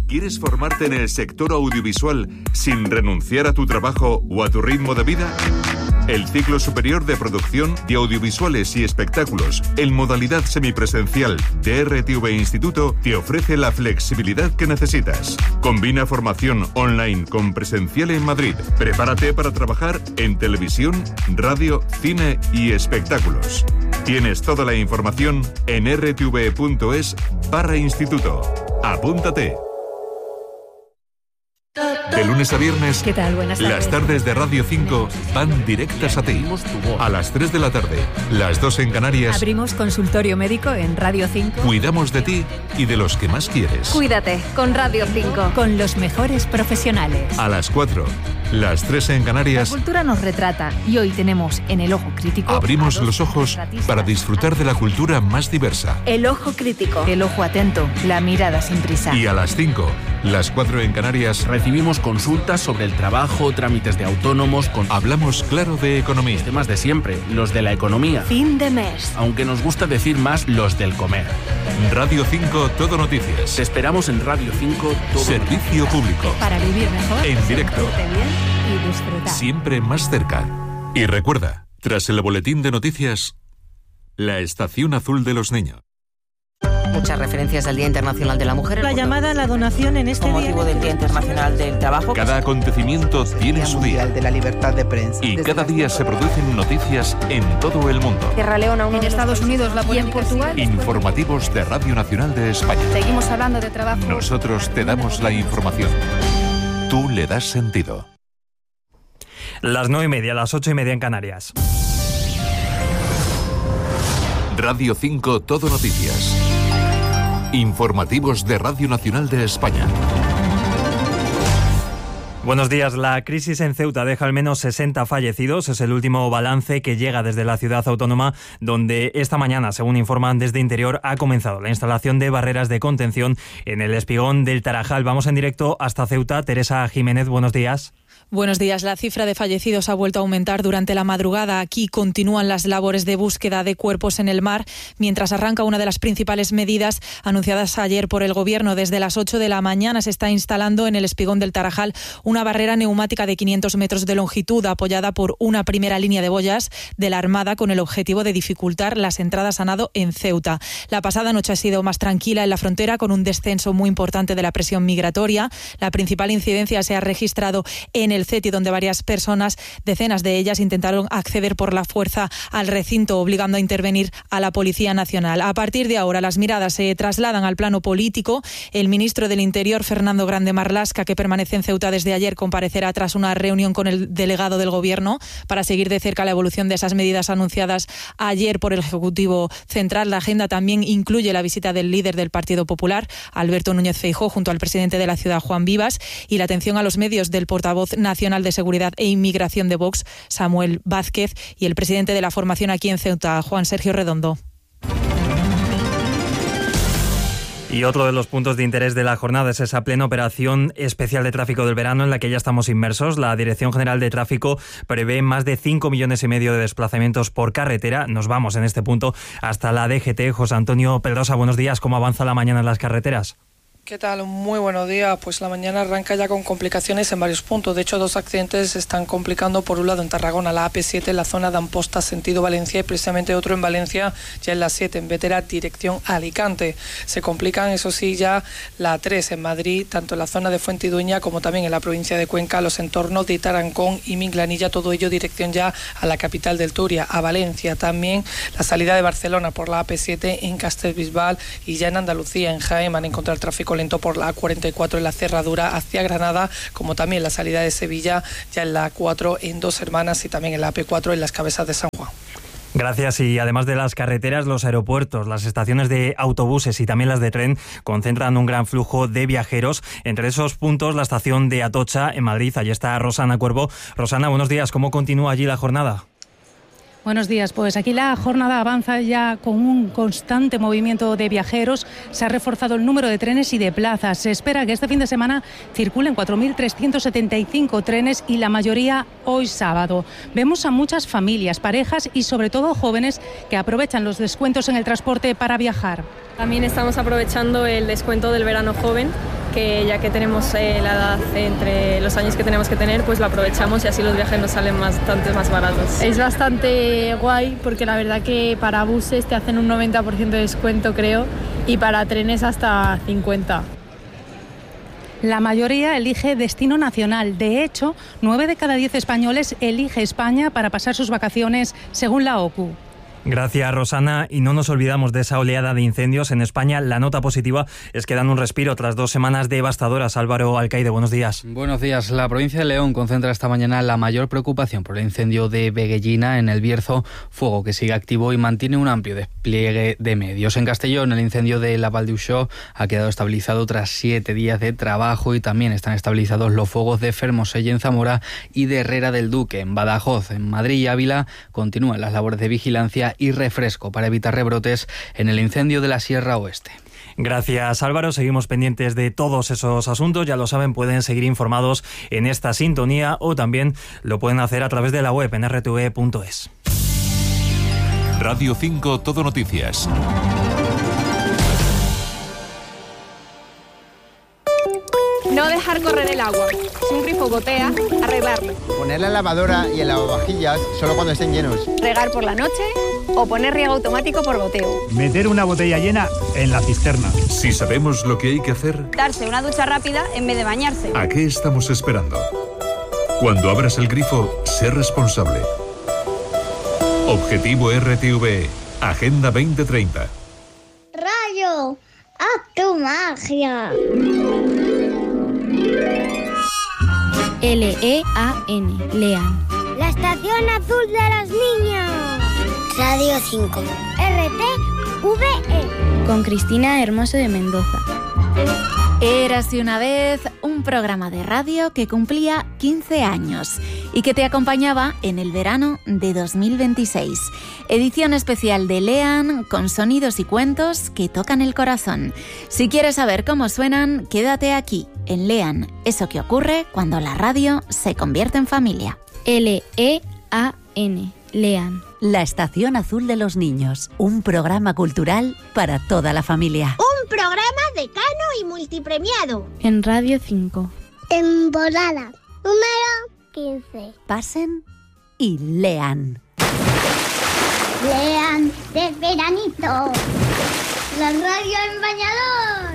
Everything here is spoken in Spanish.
¿Quieres formarte en el sector audiovisual sin renunciar a tu trabajo o a tu ritmo de vida? El ciclo superior de producción de audiovisuales y espectáculos en modalidad semipresencial de RTV Instituto te ofrece la flexibilidad que necesitas. Combina formación online con presencial en Madrid. Prepárate para trabajar en televisión, radio, cine y espectáculos. Tienes toda la información en rtv.es/instituto. ¡Apúntate! De lunes a viernes, ¿qué tal? Buenas tardes. Las tardes de Radio 5 van directas a ti. A las 3 de la tarde, las 2 en Canarias. Abrimos consultorio médico en Radio 5. Cuidamos de ti y de los que más quieres. Cuídate con Radio 5. Con los mejores profesionales. A las 4, las 3 en Canarias. La cultura nos retrata y hoy tenemos en El Ojo Crítico. Abrimos los ojos para disfrutar de la cultura más diversa. El Ojo Crítico. El ojo atento, la mirada sin prisa. Y a las 5, las 4 en Canarias. Recibimos consultas sobre el trabajo, trámites de autónomos. Hablamos claro de economía. Los temas de siempre, los de la economía. Fin de mes. Aunque nos gusta decir más los del comer. Radio 5 Todo Noticias. Te esperamos en Radio 5 Todo Servicio público. Para vivir mejor. En directo. Bien y disfrutar. Siempre más cerca. Y recuerda, tras el boletín de noticias, la estación azul de los niños. Muchas referencias al Día Internacional de la Mujer. La llamada a la donación en este con motivo del Día Internacional del Trabajo. Cada acontecimiento tiene su día. De la libertad de prensa. Y cada día se producen noticias en todo el mundo. Sierra Leona, en Estados Unidos, la política. Y en Portugal. Informativos de Radio Nacional de España. Seguimos hablando de trabajo. Nosotros te damos la información. Tú le das sentido. Las 9:30, las 8:30 en Canarias. Radio 5 Todo Noticias. Informativos de Radio Nacional de España. Buenos días. La crisis en Ceuta deja al menos 60 fallecidos. Es el último balance que llega desde la ciudad autónoma, donde esta mañana, según informan desde Interior, ha comenzado la instalación de barreras de contención en el espigón del Tarajal. Vamos en directo hasta Ceuta. Teresa Jiménez, buenos días. Buenos días. La cifra de fallecidos ha vuelto a aumentar durante la madrugada. Aquí continúan las labores de búsqueda de cuerpos en el mar, mientras arranca una de las principales medidas anunciadas ayer por el Gobierno. Desde las 8 de la mañana se está instalando en el espigón del Tarajal una barrera neumática de 500 metros de longitud, apoyada por una primera línea de boyas de la Armada, con el objetivo de dificultar las entradas a nado en Ceuta. La pasada noche ha sido más tranquila en la frontera, con un descenso muy importante de la presión migratoria. La principal incidencia se ha registrado en el CETI, donde varias personas, decenas de ellas, intentaron acceder por la fuerza al recinto, obligando a intervenir a la Policía Nacional. A partir de ahora, las miradas se trasladan al plano político. El ministro del Interior, Fernando Grande Marlaska, que permanece en Ceuta desde ayer, comparecerá tras una reunión con el delegado del Gobierno para seguir de cerca la evolución de esas medidas anunciadas ayer por el Ejecutivo Central. La agenda también incluye la visita del líder del Partido Popular, Alberto Núñez Feijóo, junto al presidente de la ciudad, Juan Vivas, y la atención a los medios del portavoz nacional de Seguridad e Inmigración de Vox, Samuel Vázquez, y el presidente de la formación aquí en Ceuta, Juan Sergio Redondo. Y otro de los puntos de interés de la jornada es esa plena operación especial de tráfico del verano en la que ya estamos inmersos. La Dirección General de Tráfico prevé más de 5,5 millones de desplazamientos por carretera. Nos vamos en este punto hasta la DGT. José Antonio Pedrosa, buenos días. ¿Cómo avanza la mañana en las carreteras? ¿Qué tal? Muy buenos días. Pues la mañana arranca ya con complicaciones en varios puntos. De hecho, 2 accidentes se están complicando. Por un lado, en Tarragona, la AP7, en la zona de Amposta, sentido Valencia, y precisamente otro en Valencia, ya en la 7, en Bétera, dirección Alicante. Se complican, eso sí, ya la 3 en Madrid, tanto en la zona de Fuentidueña como también en la provincia de Cuenca, los entornos de Tarancón y Minglanilla, todo ello dirección ya a la capital del Turia, a Valencia. También la salida de Barcelona por la AP7 en Castellbisbal, y ya en Andalucía, en Jaén, van a encontrar tráfico lento por la A44 en la cerradura hacia Granada, como también la salida de Sevilla ya en la A4 en Dos Hermanas, y también en la AP4 en las Cabezas de San Juan. Gracias. Y además de las carreteras, los aeropuertos, las estaciones de autobuses y también las de tren concentran un gran flujo de viajeros. Entre esos puntos, la estación de Atocha, en Madrid. Allí está Rosana Cuervo. Rosana, buenos días. ¿Cómo continúa allí la jornada? Buenos días. Pues aquí la jornada avanza ya con un constante movimiento de viajeros. Se ha reforzado el número de trenes y de plazas. Se espera que este fin de semana circulen 4.375 trenes, y la mayoría hoy sábado. Vemos a muchas familias, parejas y sobre todo jóvenes que aprovechan los descuentos en el transporte para viajar. También estamos aprovechando el descuento del verano joven, que ya que tenemos la edad entre los años que tenemos que tener, pues lo aprovechamos y así los viajes nos salen bastante más baratos. Es bastante guay porque la verdad que para buses te hacen un 90% de descuento, creo, y para trenes hasta 50%. La mayoría elige destino nacional. De hecho, 9 de cada 10 españoles elige España para pasar sus vacaciones, según la OCU. Gracias, Rosana. Y no nos olvidamos de esa oleada de incendios en España. La nota positiva es que dan un respiro tras 2 semanas devastadoras. Álvaro Alcaide, buenos días. Buenos días. La provincia de León concentra esta mañana la mayor preocupación por el incendio de Veguellina en el Bierzo, fuego que sigue activo y mantiene un amplio despliegue de medios. En Castellón, el incendio de la Val d'Uixó ha quedado estabilizado tras 7 días de trabajo y también están estabilizados los fuegos de Fermoselle en Zamora y de Herrera del Duque en Badajoz. En Madrid y Ávila continúan las labores de vigilancia y refresco para evitar rebrotes en el incendio de la Sierra Oeste. Gracias, Álvaro. Seguimos pendientes de todos esos asuntos. Ya lo saben, pueden seguir informados en esta sintonía o también lo pueden hacer a través de la web en rtve.es. Radio 5 Todo Noticias. No dejar correr el agua. Si un grifo gotea, arreglarlo. Poner la lavadora y el lavavajillas solo cuando estén llenos. Regar por la noche o poner riego automático por goteo. Meter una botella llena en la cisterna. Si sabemos lo que hay que hacer, Darse una ducha rápida en vez de bañarse. ¿a qué estamos esperando? Cuando abras el grifo, sé responsable. Objetivo RTV, Agenda 2030. Rayo, haz tu magia. L-E-A-N, Lean. La estación azul de los niños. Radio 5, RTV. Con Cristina Hermoso de Mendoza. Érase una vez un programa de radio que cumplía 15 años y que te acompañaba en el verano de 2026. Edición especial de Lean con sonidos y cuentos que tocan el corazón. Si quieres saber cómo suenan, quédate aquí, en Lean, eso que ocurre cuando la radio se convierte en familia. L-E-A-N, Lean. La Estación Azul de los Niños, un programa cultural para toda la familia. Un programa decano y multipremiado. En Radio 5. Temporada número 15. Pasen y lean. Lean de veranito. La radio en bañador.